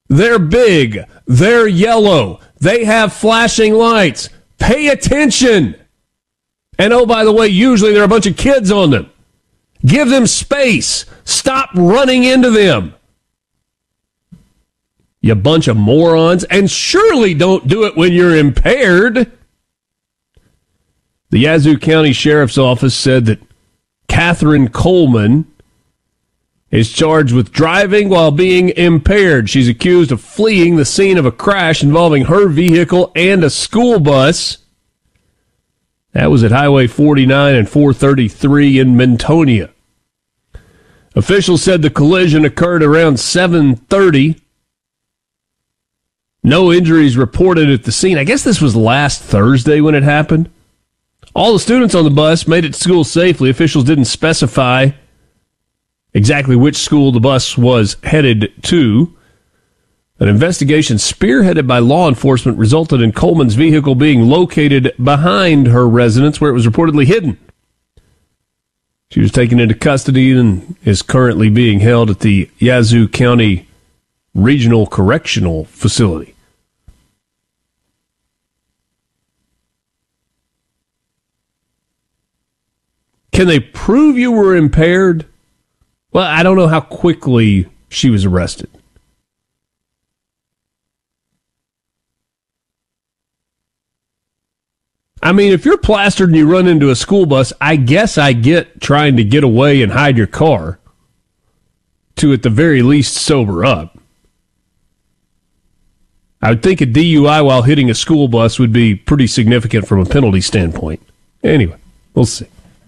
They're big. They're yellow. They have flashing lights. Pay attention. And oh, by the way, usually there are a bunch of kids on them. Give them space. Stop running into them. You bunch of morons. And surely don't do it when you're impaired. The Yazoo County Sheriff's Office said that Catherine Coleman is charged with driving while being impaired. She's accused of fleeing the scene of a crash involving her vehicle and a school bus. That was at Highway 49 and 433 in Mintonia. Officials said the collision occurred around 7:30. No injuries reported at the scene. I guess this was last Thursday when it happened. All the students on the bus made it to school safely. Officials didn't specify exactly which school the bus was headed to. An investigation spearheaded by law enforcement resulted in Coleman's vehicle being located behind her residence where it was reportedly hidden. She was taken into custody and is currently being held at the Yazoo County Regional Correctional Facility. Can they prove you were impaired? Well, I don't know how quickly she was arrested. I mean, if you're plastered and you run into a school bus, I guess I get trying to get away and hide your car to, at the very least, sober up. I would think a DUI while hitting a school bus would be pretty significant from a penalty standpoint. Anyway, we'll see.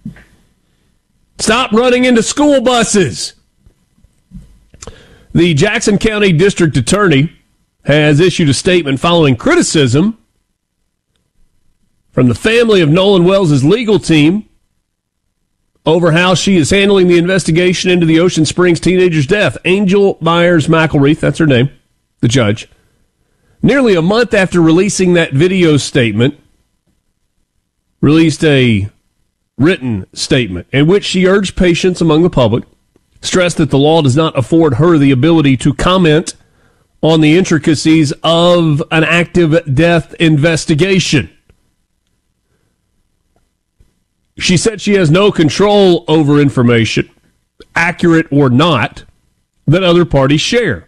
Stop running into school buses. The Jackson County District Attorney has issued a statement following criticism from the family of Nolan Wells' legal team over how she is handling the investigation into the Ocean Springs teenager's death. Angel Myers McElreath, that's her name, the judge, nearly a month after releasing that video statement, released a written statement in which she urged patience among the public, stressed that the law does not afford her the ability to comment on the intricacies of an active death investigation. She said she has no control over information, accurate or not, that other parties share.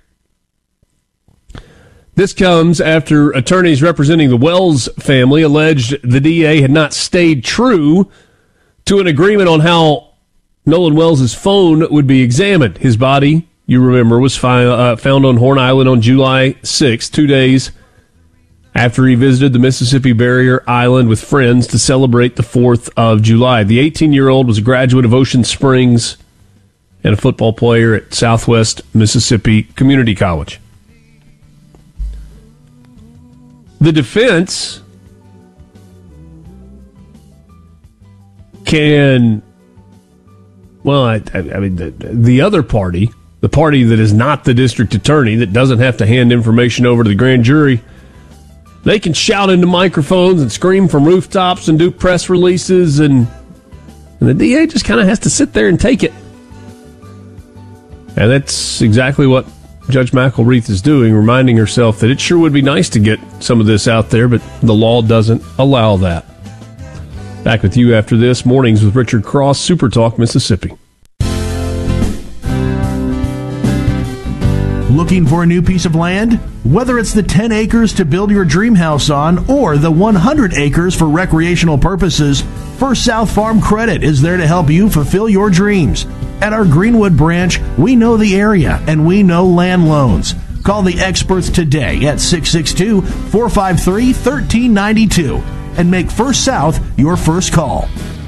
This comes after attorneys representing the Wells family alleged the DA had not stayed true to an agreement on how Nolan Wells' phone would be examined. His body, you remember, was found on Horn Island on July 6, 2 days after he visited the Mississippi Barrier Island with friends to celebrate the 4th of July. The 18-year-old was a graduate of Ocean Springs and a football player at Southwest Mississippi Community College. The defense can, well, I mean, the other party, the party that is not the district attorney, that doesn't have to hand information over to the grand jury, they can shout into microphones and scream from rooftops and do press releases, and the DA just kind of has to sit there and take it. And that's exactly what Judge McElreath is doing, reminding herself that it sure would be nice to get some of this out there, but the law doesn't allow that. Back with you after this. Mornings with Richard Cross, Super Talk, Mississippi. Looking for a new piece of land? Whether it's the 10 acres to build your dream house on or the 100 acres for recreational purposes, First South Farm Credit is there to help you fulfill your dreams. At our Greenwood branch, we know the area and we know land loans. Call the experts today at 662-453-1392 and make First South your first call.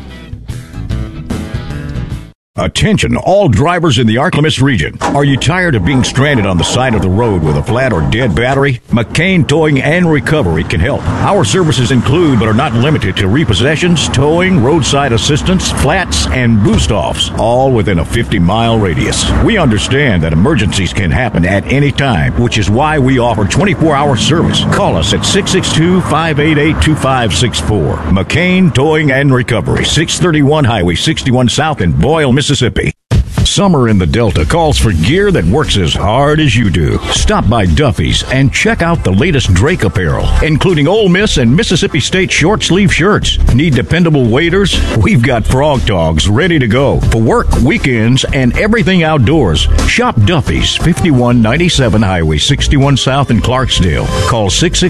Attention, all drivers in the Arklamas region. Are you tired of being stranded on the side of the road with a flat or dead battery? McCain Towing and Recovery can help. Our services include, but are not limited to, repossessions, towing, roadside assistance, flats, and boost-offs, all within a 50-mile radius. We understand that emergencies can happen at any time, which is why we offer 24-hour service. Call us at 662-588-2564. McCain Towing and Recovery, 631 Highway 61 South in Boyle, Mississippi. Summer in the Delta calls for gear that works as hard as you do. Stop by Duffy's and check out the latest Drake apparel, including Ole Miss and Mississippi State short sleeve shirts. Need dependable waders? We've got Frog Dogs ready to go for work, weekends, and everything outdoors. Shop Duffy's, 5197 Highway 61 South in Clarksdale. Call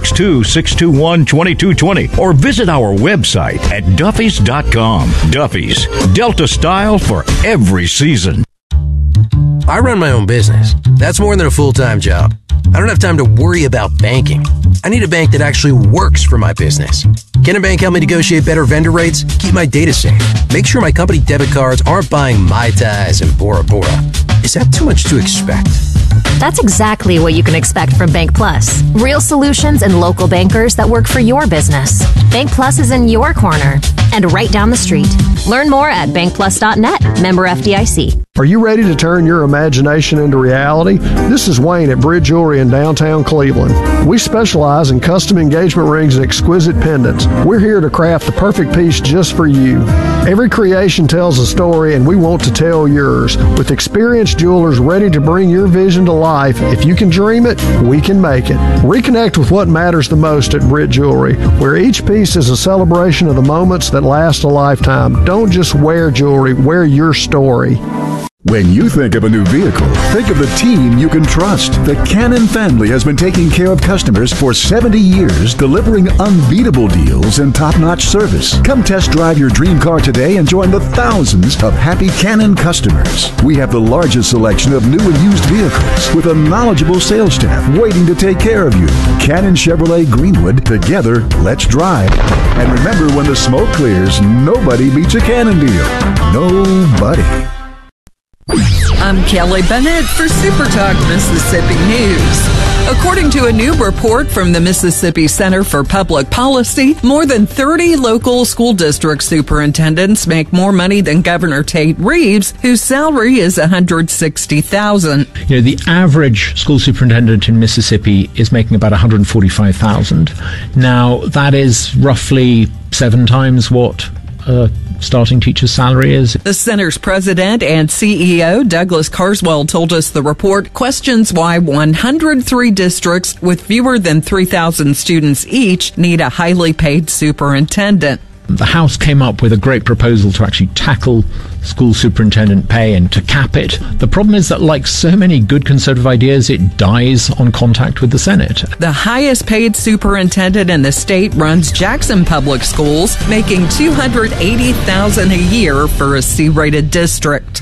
662-621-2220 or visit our website at duffys.com. Duffy's, Delta style for every season. I run my own business. That's more than a full-time job. I don't have time to worry about banking. I need a bank that actually works for my business. Can a bank help me negotiate better vendor rates? Keep my data safe. Make sure my company debit cards aren't buying Mai Tais and Bora Bora. Is that too much to expect? That's exactly what you can expect from Bank Plus. Real solutions and local bankers that work for your business. Bank Plus is in your corner and right down the street. Learn more at bankplus.net. Member FDIC. Are you ready to turn your imagination into reality? This is Wayne at Bridge Jewelry in downtown Cleveland. We specialize in custom engagement rings and exquisite pendants. We're here to craft the perfect piece just for you. Every creation tells a story, and we want to tell yours. With experienced jewelers ready to bring your vision to life, if you can dream it, we can make it. Reconnect with what matters the most at Bridge Jewelry, where each piece is a celebration of the moments that last a lifetime. Don't just wear jewelry, wear your story. When you think of a new vehicle, think of the team you can trust. The Cannon family has been taking care of customers for 70 years, delivering unbeatable deals and top-notch service. Come test drive your dream car today and join the thousands of happy Cannon customers. We have the largest selection of new and used vehicles with a knowledgeable sales staff waiting to take care of you. Cannon Chevrolet Greenwood, together, let's drive. And remember, when the smoke clears, nobody beats a Cannon deal. Nobody. I'm Kelly Bennett for Super Talk Mississippi News. According to a new report from the Mississippi Center for Public Policy, more than 30 local school district superintendents make more money than Governor Tate Reeves, whose salary is $160,000. You know, the average school superintendent in Mississippi is making about $145,000. Now, that is roughly 7 times what starting teacher's salary is. The center's president and CEO, Douglas Carswell, told us the report questions why 103 districts with fewer than 3,000 students each need a highly paid superintendent. The House came up with a great proposal to actually tackle school superintendent pay and to cap it. The problem is that, like so many good conservative ideas, it dies on contact with the Senate. The highest paid superintendent in the state runs Jackson Public Schools, making $280,000 a year for a C-rated district.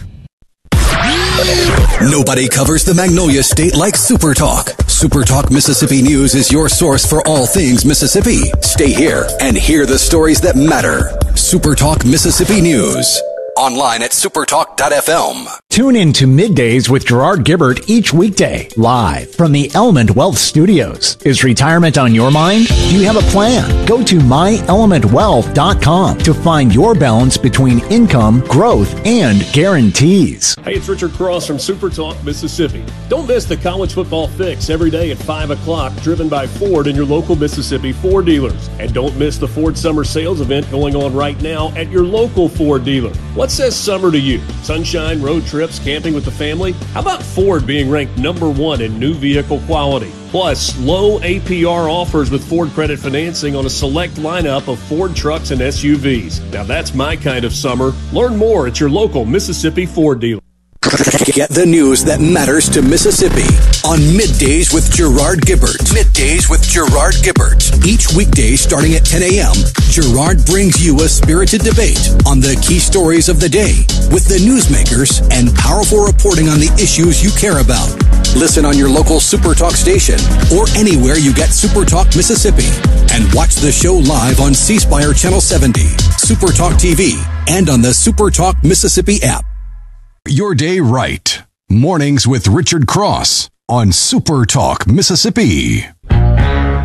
Nobody covers the Magnolia State like Super Talk. Super Talk Mississippi News is your source for all things Mississippi. Stay here and hear the stories that matter. Super Talk Mississippi News. Online at supertalk.fm. Tune in to Middays with Gerard Gibbert each weekday, live from the Element Wealth Studios. Is retirement on your mind? Do you have a plan? Go to myelementwealth.com to find your balance between income, growth, and guarantees. Hey, it's Richard Cross from Super Talk Mississippi. Don't miss the college football fix every day at 5 o'clock, driven by Ford and your local Mississippi Ford dealers. And don't miss the Ford Summer Sales event going on right now at your local Ford dealer. What says summer to you? Sunshine, road trips, camping with the family? How about Ford being ranked #1 in new vehicle quality? Plus, low APR offers with Ford credit financing on a select lineup of Ford trucks and SUVs. Now that's my kind of summer. Learn more at your local Mississippi Ford dealer. Get the news that matters to Mississippi on Middays with Gerard Gibbert. Middays with Gerard Gibbert. Each weekday starting at 10 a.m., Gerard brings you a spirited debate on the key stories of the day with the newsmakers and powerful reporting on the issues you care about. Listen on your local Super Talk station or anywhere you get Super Talk Mississippi. And watch the show live on C Spire Channel 70, Super Talk TV, and on the Super Talk Mississippi app. Your day right. Mornings with Richard Cross on Super Talk Mississippi.